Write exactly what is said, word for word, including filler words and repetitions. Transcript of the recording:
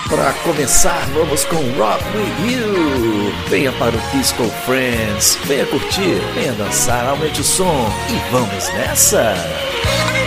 Para começar, vamos com Rock With You. Venha para o Disco Friends, venha curtir, venha dançar, aumente o som e vamos nessa!